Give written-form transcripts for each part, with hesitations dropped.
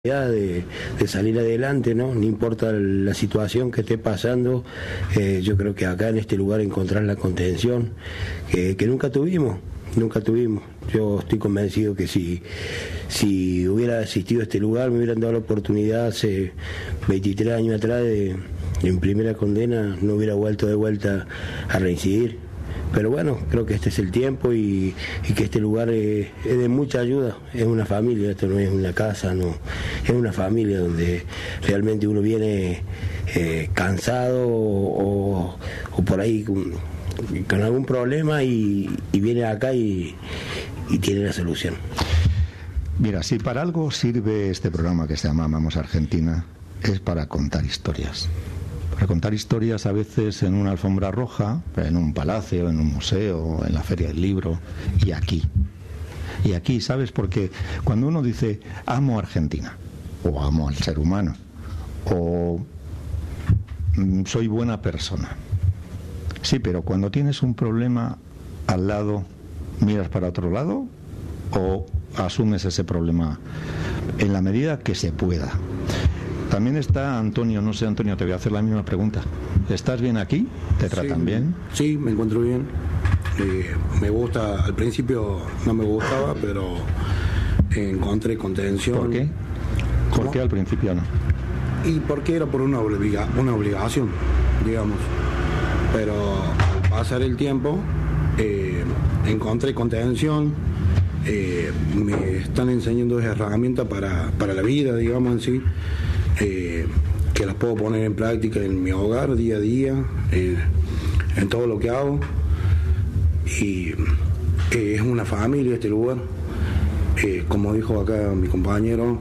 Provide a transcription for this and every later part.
de salir adelante, ¿no? No importa la situación que esté pasando, yo creo que acá en este lugar encontrar la contención que nunca tuvimos. Yo estoy convencido que si hubiera asistido a este lugar, me hubieran dado la oportunidad hace 23 años atrás en primera condena, no hubiera vuelto de vuelta a reincidir. Pero bueno, creo que este es el tiempo y que este lugar es de mucha ayuda. Es una familia, esto no es una casa, no, es una familia donde realmente uno viene cansado o por ahí con algún problema y viene acá y tiene la solución. Mira, si para algo sirve este programa que se llama Amamos Argentina, es para contar historias. Para contar historias a veces en una alfombra roja, en un palacio, en un museo, en la feria del libro, y aquí. Y aquí, ¿sabes? Porque cuando uno dice amo Argentina, o amo al ser humano, o soy buena persona. Sí, pero cuando tienes un problema al lado, ¿miras para otro lado o asumes ese problema en la medida que se pueda? También está Antonio, no sé, Antonio, te voy a hacer la misma pregunta. ¿Estás bien aquí? ¿Te tratan bien? Sí, me encuentro bien. Me gusta, al principio no me gustaba, pero encontré contención. ¿Por qué? ¿Por qué al principio no? Y porque era por una obligación, digamos. Pero al pasar el tiempo, encontré contención. Me están enseñando herramientas para la vida, digamos en sí. Que las puedo poner en práctica en mi hogar día a día, en todo lo que hago, y es una familia este lugar. Como dijo acá mi compañero,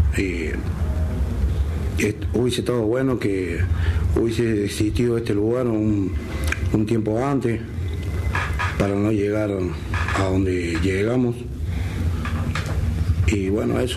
hubiese estado bueno que hubiese existido este lugar un tiempo antes para no llegar a donde llegamos, y bueno, eso.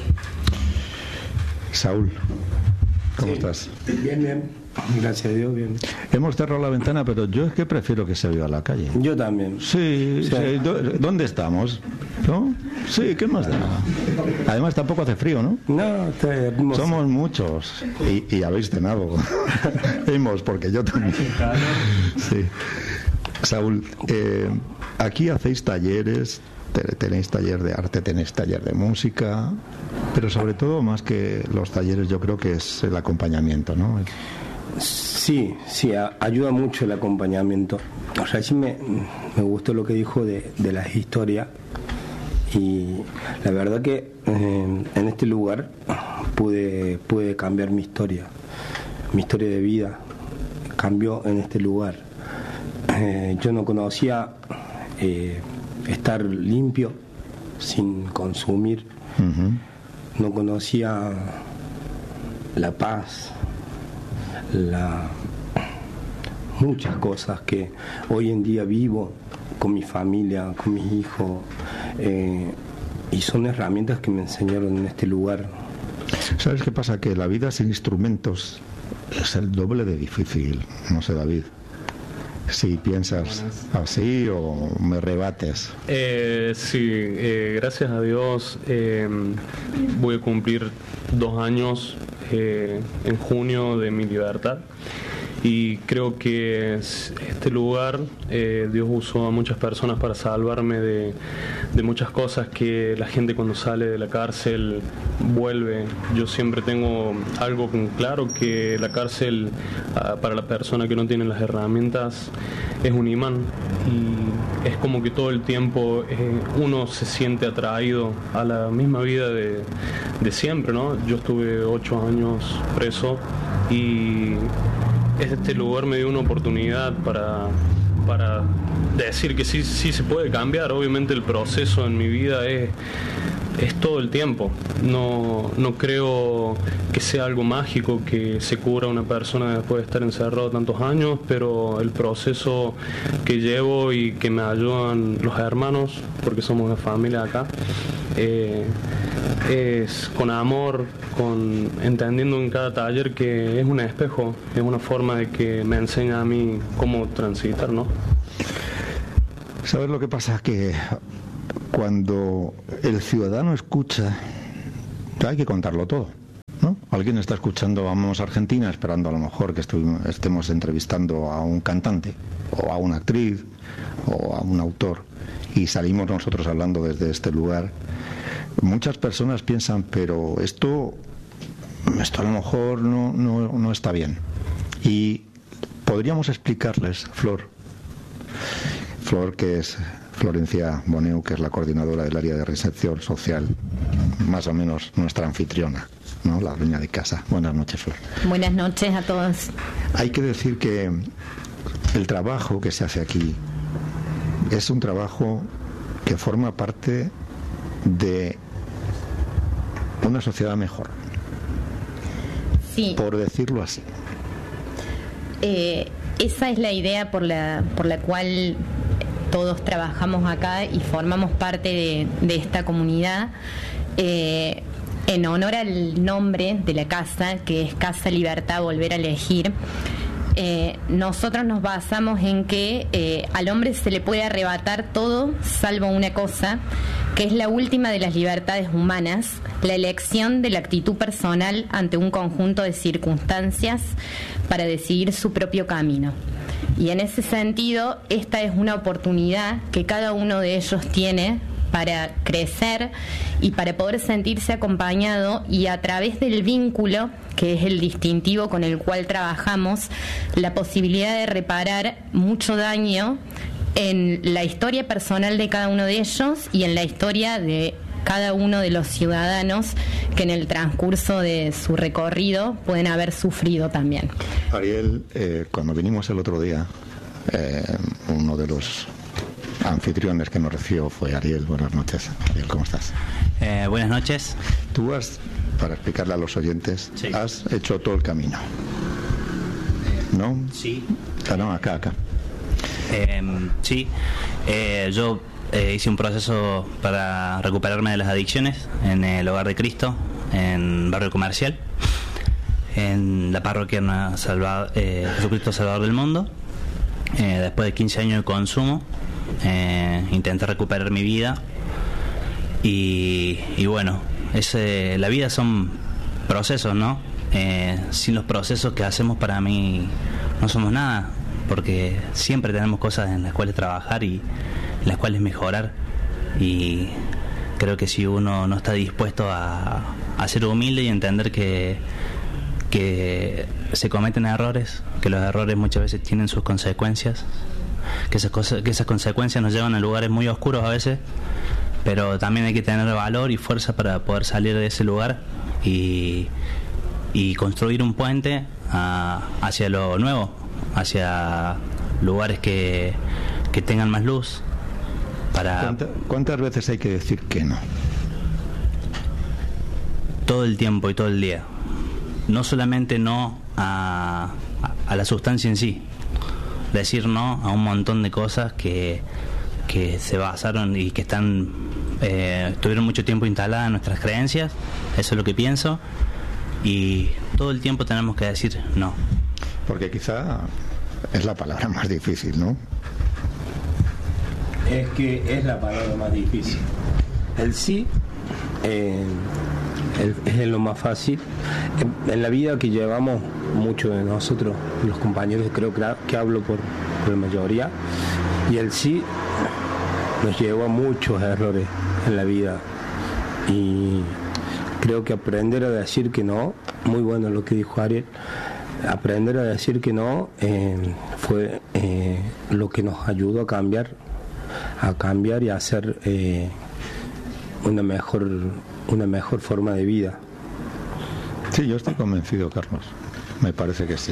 Saúl, ¿cómo estás? Bien, gracias a Dios, bien. Hemos cerrado la ventana, pero yo es que prefiero que se viva la calle. Yo también. Sí. ¿Dónde estamos? ¿No? Sí, ¿qué más da? Además tampoco hace frío, ¿no? No, está hermoso. Somos muchos y habéis cenado. Hemos, porque yo también. Sí. Saúl, aquí hacéis talleres. Tenéis taller de arte, tenéis taller de música, pero sobre todo, más que los talleres, yo creo que es el acompañamiento, ¿no? Sí, ayuda mucho el acompañamiento. O sea, sí me gustó lo que dijo de las historias, y la verdad que en este lugar pude cambiar mi historia de vida cambió en este lugar. Yo no conocía estar limpio sin consumir. No conocía la paz, muchas cosas que hoy en día vivo con mi familia, con mis hijos, y son herramientas que me enseñaron en este lugar. ¿Sabes qué pasa? Que la vida sin instrumentos es el doble de difícil, no sé, David. Si piensas así o me rebates. Sí, gracias a Dios voy a cumplir 2 años en junio de mi libertad, y creo que este lugar Dios usó a muchas personas para salvarme de muchas cosas que la gente cuando sale de la cárcel vuelve. Yo siempre tengo algo claro, que la cárcel para la persona que no tiene las herramientas es un imán, y es como que todo el tiempo uno se siente atraído a la misma vida de siempre, ¿no? Yo estuve 8 años preso, y este lugar me dio una oportunidad para decir que sí se puede cambiar. Obviamente el proceso en mi vida es todo el tiempo. No creo que sea algo mágico que se cura una persona después de estar encerrado tantos años, pero el proceso que llevo y que me ayudan los hermanos, porque somos una familia acá, es con amor, entendiendo en cada taller que es un espejo, es una forma de que me enseña a mí cómo transitar, ¿no? ¿Sabes lo que pasa? Que cuando el ciudadano escucha, hay que contarlo todo. Alguien está escuchando Vamos Argentina esperando a lo mejor que estemos entrevistando a un cantante o a una actriz o a un autor, y salimos nosotros hablando desde este lugar. Muchas personas piensan, pero esto a lo mejor no está bien. Y podríamos explicarles, Flor, que es Florencia Boneu, que es la coordinadora del área de recepción social, más o menos nuestra anfitriona, ¿no? La dueña de casa. Buenas noches, Flor. Buenas noches a todos. Hay que decir que el trabajo que se hace aquí es un trabajo que forma parte de una sociedad mejor. Sí. Por decirlo así. Esa es la idea por la cual todos trabajamos acá y formamos parte de esta comunidad, en honor al nombre de la casa, que es Casa Libertad Volver a Elegir. Nosotros nos basamos en que al hombre se le puede arrebatar todo salvo una cosa, que es la última de las libertades humanas, la elección de la actitud personal ante un conjunto de circunstancias para decidir su propio camino. Y en ese sentido, esta es una oportunidad que cada uno de ellos tiene para crecer y para poder sentirse acompañado, y a través del vínculo, que es el distintivo con el cual trabajamos, la posibilidad de reparar mucho daño en la historia personal de cada uno de ellos y en la historia de cada uno de los ciudadanos que en el transcurso de su recorrido pueden haber sufrido también. Ariel, cuando vinimos el otro día, uno de los anfitriones que nos recibió fue Ariel. Buenas noches. Ariel, ¿cómo estás? Buenas noches. Tú has, para explicarle a los oyentes, sí, has hecho todo el camino, ¿no? Sí. Ah, no, acá. Sí. Yo hice un proceso para recuperarme de las adicciones en el Hogar de Cristo, en Barrio Comercial, en la parroquia Jesucristo Salvador del Mundo. Después de 15 años de consumo, intenté recuperar mi vida y bueno, la vida son procesos, ¿no? Sin los procesos que hacemos, para mí no somos nada, porque siempre tenemos cosas en las cuales trabajar y en las cuales mejorar, y creo que si uno no está dispuesto a ser humilde y entender que se cometen errores, que los errores muchas veces tienen sus consecuencias, que esas consecuencias nos llevan a lugares muy oscuros a veces, pero también hay que tener valor y fuerza para poder salir de ese lugar y construir un puente hacia lo nuevo, hacia lugares que tengan más luz. ¿Cuántas veces hay que decir que no? Todo el tiempo y todo el día. No solamente no a la sustancia en sí, decir no a un montón de cosas que se basaron y que estuvieron mucho tiempo instaladas en nuestras creencias. Eso es lo que pienso, y todo el tiempo tenemos que decir no. Porque quizá es la palabra más difícil, ¿no? Es que es la palabra más difícil. El sí es lo más fácil. En la vida que llevamos, muchos de nosotros, los compañeros, creo que hablo por la mayoría, y el sí nos llevó a muchos errores en la vida, y creo que aprender a decir que no, muy bueno lo que dijo Ariel, aprender a decir que no fue lo que nos ayudó a cambiar y a hacer una mejor forma de vida. Sí, yo estoy convencido, Carlos. Me parece que sí.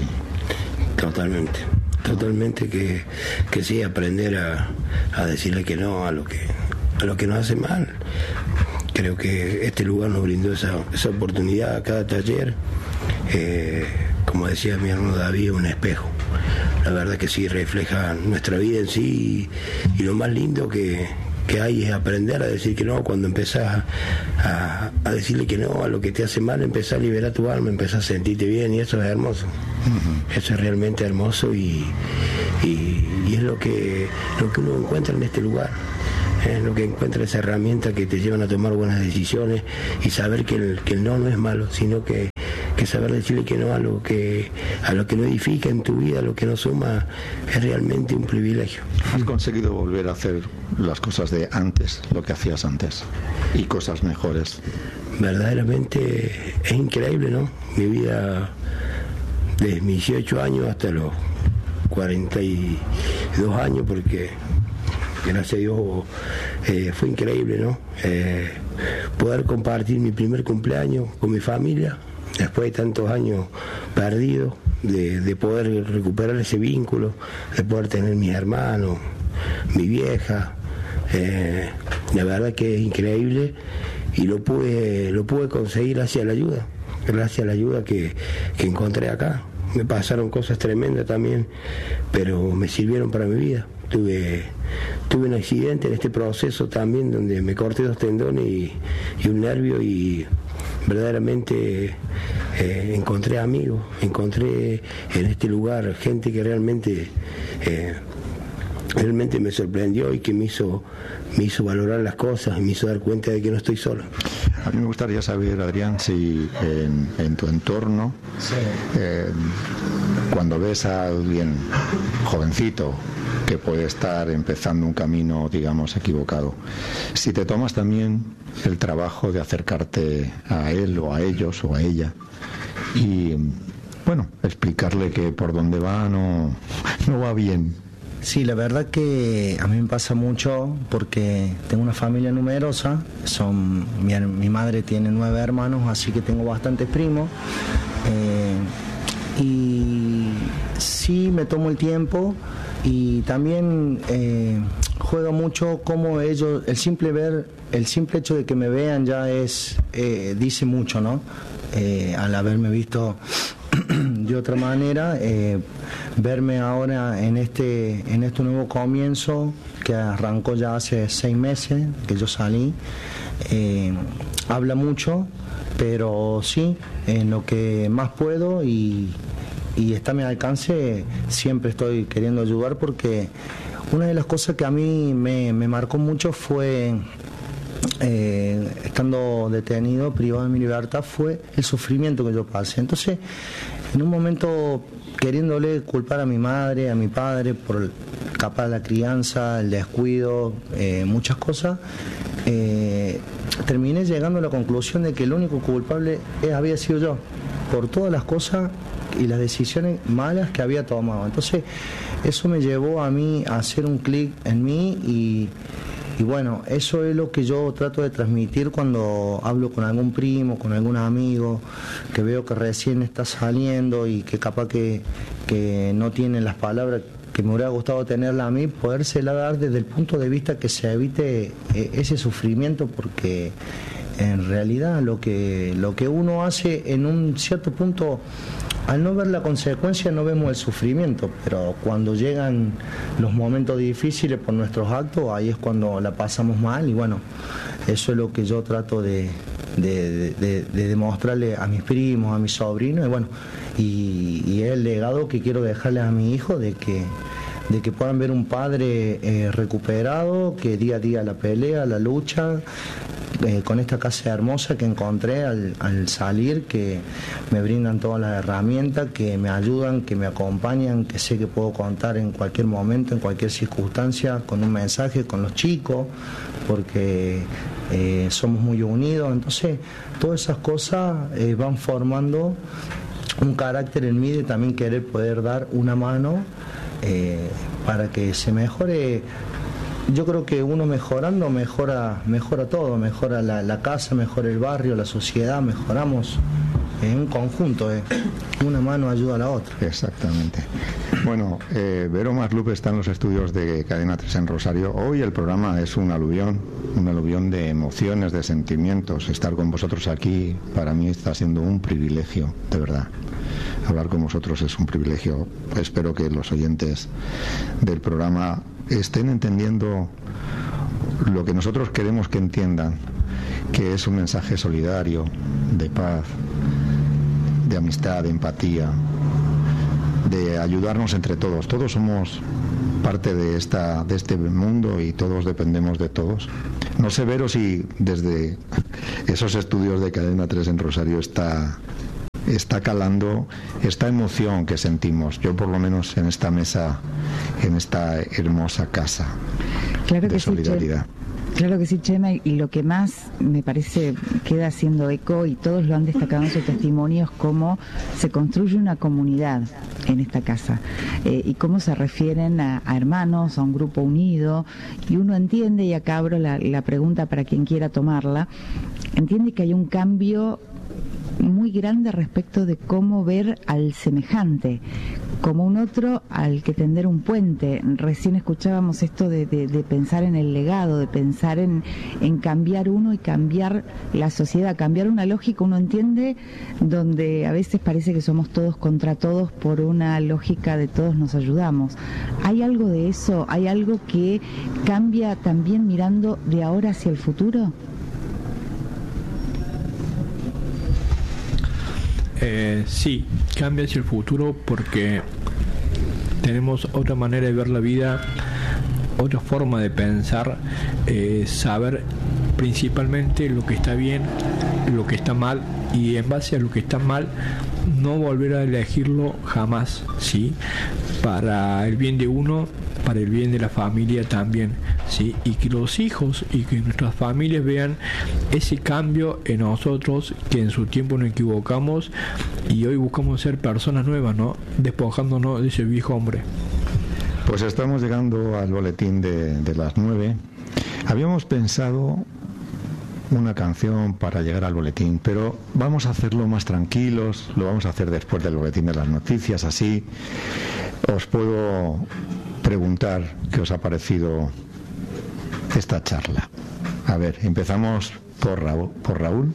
Totalmente que sí, aprender a decirle que no a lo que nos hace mal. Creo que este lugar nos brindó esa oportunidad a cada taller. Como decía mi hermano David, un espejo. La verdad que sí refleja nuestra vida en sí, y lo más lindo que hay es aprender a decir que no. Cuando empezás a decirle que no a lo que te hace mal, empezás a liberar tu alma, empezás a sentirte bien, y eso es hermoso. Eso es realmente hermoso, y es lo que uno encuentra en este lugar. Es lo que encuentra, esa herramienta que te llevan a tomar buenas decisiones y saber que el no es malo, sino que saber decirle que no a lo que no edifica en tu vida, a lo que no suma, es realmente un privilegio. ¿Has conseguido volver a hacer las cosas de antes, lo que hacías antes, y cosas mejores? Verdaderamente es increíble, ¿no? Mi vida desde mis 18 años hasta los 42 años, porque gracias a Dios fue increíble, ¿no? Poder compartir mi primer cumpleaños con mi familia después de tantos años perdidos, de poder recuperar ese vínculo, de poder tener mis hermanos, mi vieja, la verdad que es increíble, y lo pude conseguir gracias a la ayuda que encontré acá. Me pasaron cosas tremendas también, pero me sirvieron para mi vida. Tuve un accidente en este proceso también, donde me corté 2 tendones y un nervio, y verdaderamente encontré amigos, encontré en este lugar gente que realmente me sorprendió y que me hizo valorar las cosas, y me hizo dar cuenta de que no estoy solo. A mí me gustaría saber, Adrián, si en tu entorno, cuando ves a alguien jovencito que puede estar empezando un camino, digamos, equivocado, si te tomas también el trabajo de acercarte a él o a ellos o a ella y, bueno, explicarle que por donde va no va bien. Sí, la verdad que a mí me pasa mucho porque tengo una familia numerosa, mi madre tiene 9 hermanos, así que tengo bastantes primos, y sí me tomo el tiempo, y también juega mucho como ellos, el simple hecho de que me vean ya dice mucho, ¿no? Al haberme visto de otra manera, verme ahora en este nuevo comienzo que arrancó ya hace 6 meses que yo salí, habla mucho, pero sí, en lo que más puedo y está a mi alcance, siempre estoy queriendo ayudar, porque una de las cosas que a mí me marcó mucho fue, estando detenido, privado de mi libertad, fue el sufrimiento que yo pasé. Entonces, en un momento, queriéndole culpar a mi madre, a mi padre, por capaz la crianza, el descuido, muchas cosas, terminé llegando a la conclusión de que el único culpable había sido yo, por todas las cosas y las decisiones malas que había tomado. Entonces, eso me llevó a mí a hacer un clic en mí, y bueno, eso es lo que yo trato de transmitir cuando hablo con algún primo, con algún amigo, que veo que recién está saliendo y que capaz que no tiene las palabras que me hubiera gustado tenerla a mí, podérsela dar desde el punto de vista que se evite ese sufrimiento, porque en realidad lo que uno hace en un cierto punto, al no ver la consecuencia no vemos el sufrimiento, pero cuando llegan los momentos difíciles por nuestros actos, ahí es cuando la pasamos mal, y bueno, eso es lo que yo trato de demostrarle a mis primos, a mis sobrinos, y bueno, y es el legado que quiero dejarle a mi hijo, de que puedan ver un padre recuperado, que día a día la pelea, la lucha, con esta casa hermosa que encontré al salir, que me brindan todas las herramientas, que me ayudan, que me acompañan, que sé que puedo contar en cualquier momento, en cualquier circunstancia, con un mensaje, con los chicos, porque somos muy unidos. Entonces, todas esas cosas van formando un carácter en mí de también querer poder dar una mano para que se mejore. Yo creo que uno mejorando mejora todo, mejora la casa, mejora el barrio, la sociedad, mejoramos en un conjunto, una mano ayuda a la otra. Exactamente. Bueno, Vero Maslup está en los estudios de Cadena 3 en Rosario. Hoy el programa es un aluvión de emociones, de sentimientos. Estar con vosotros aquí para mí está siendo un privilegio, de verdad. Hablar con vosotros es un privilegio. Espero que los oyentes del programa estén entendiendo lo que nosotros queremos que entiendan, que es un mensaje solidario, de paz, de amistad, de empatía, de ayudarnos entre todos. Todos somos parte de este mundo y todos dependemos de todos. No sé, Vero, si desde esos estudios de Cadena 3 en Rosario está está calando esta emoción que sentimos, yo por lo menos en esta mesa, en esta hermosa casa de solidaridad. Claro que sí, Chema, y lo que más me parece queda haciendo eco, y todos lo han destacado en sus testimonios, cómo se construye una comunidad en esta casa, y cómo se refieren a hermanos, a un grupo unido, y uno entiende, y acá abro la pregunta para quien quiera tomarla, entiende que hay un cambio muy grande respecto de cómo ver al semejante, como un otro al que tender un puente. Recién escuchábamos esto de pensar en el legado, de pensar en cambiar uno y cambiar la sociedad, cambiar una lógica, uno entiende, donde a veces parece que somos todos contra todos por una lógica de todos nos ayudamos. ¿Hay algo de eso? ¿Hay algo que cambia también mirando de ahora hacia el futuro? Sí, cambia hacia el futuro porque tenemos otra manera de ver la vida, otra forma de pensar, saber principalmente lo que está bien, lo que está mal, y en base a lo que está mal no volver a elegirlo jamás, ¿sí? Para el bien de uno, para el bien de la familia también, ¿sí? Y que los hijos y que nuestras familias vean ese cambio en nosotros, que en su tiempo nos equivocamos y hoy buscamos ser personas nuevas, ¿no? Despojándonos de ese viejo hombre. Pues estamos llegando al boletín de las 9. Habíamos pensado una canción para llegar al boletín, pero vamos a hacerlo más tranquilos, lo vamos a hacer después del boletín de las noticias, así os puedo preguntar qué os ha parecido esta charla. A ver, empezamos por Raúl.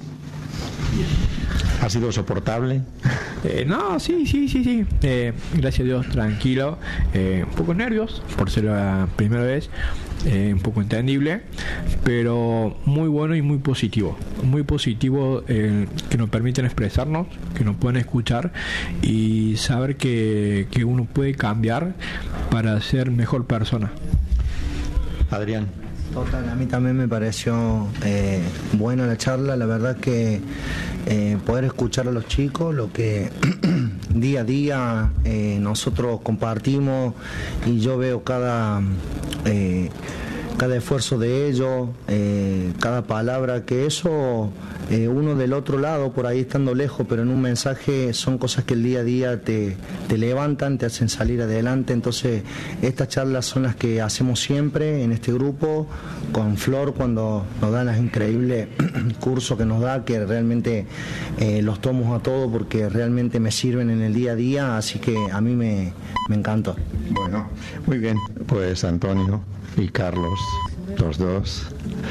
¿Ha sido soportable? No, sí. Gracias a Dios, tranquilo. Un poco nervios por ser la primera vez, un poco entendible, pero muy bueno y muy positivo. Muy positivo, que nos permiten expresarnos, que nos pueden escuchar y saber que uno puede cambiar para ser mejor persona. Adrián. Total, a mí también me pareció buena la charla, la verdad que poder escuchar a los chicos, lo que día a día nosotros compartimos, y yo veo cada esfuerzo de ellos, cada palabra, que eso uno del otro lado, por ahí estando lejos, pero en un mensaje son cosas que el día a día te levantan, te hacen salir adelante. Entonces estas charlas son las que hacemos siempre en este grupo, con Flor cuando nos dan los increíbles cursos que nos da, que realmente los tomo a todos porque realmente me sirven en el día a día, así que a mí me encantó. Bueno, muy bien, pues Antonio y Carlos, los dos.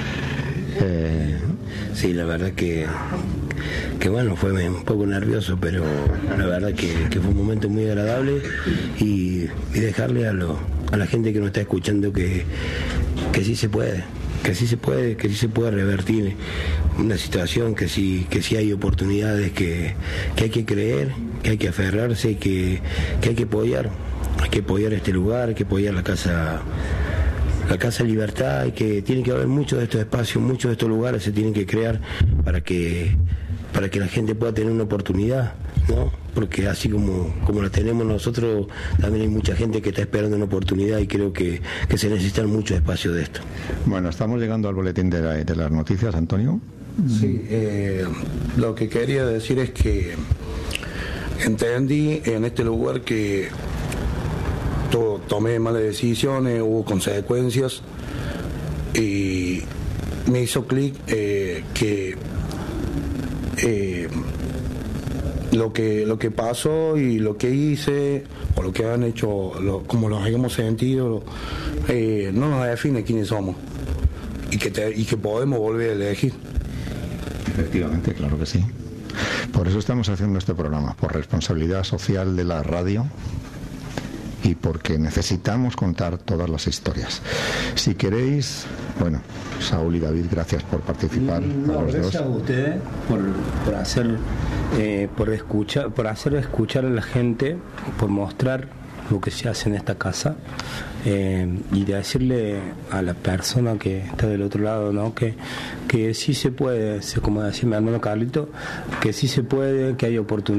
Sí, la verdad que bueno, fue un poco nervioso, pero la verdad que fue un momento muy agradable, y dejarle a la gente que nos está escuchando que sí se puede, que sí se puede revertir una situación, que sí hay oportunidades, que hay que creer, que hay que aferrarse, que hay que apoyar este lugar, hay que apoyar la Casa Libertad, y que tiene que haber muchos de estos espacios, muchos de estos lugares se tienen que crear para que la gente pueda tener una oportunidad, ¿no? Porque así como la tenemos nosotros, también hay mucha gente que está esperando una oportunidad, y creo que se necesitan muchos espacios de esto. Bueno, estamos llegando al boletín de las noticias, Antonio. Sí, lo que quería decir es que entendí en este lugar que tomé malas decisiones, hubo consecuencias, y me hizo clic que lo que pasó y lo que hice, o lo que han hecho, como los hayamos sentido, no nos define quiénes somos, y que podemos volver a elegir. Efectivamente, claro que sí. Por eso estamos haciendo este programa, por responsabilidad social de la radio, y porque necesitamos contar todas las historias. Si queréis, bueno, Saúl y David, gracias por participar. No, a los gracias dos. a ustedes por hacer escuchar a la gente, por mostrar lo que se hace en esta casa, y de decirle a la persona que está del otro lado, ¿no? que sí se puede, como decía mi hermano Carlito, que sí se puede, que hay oportunidades.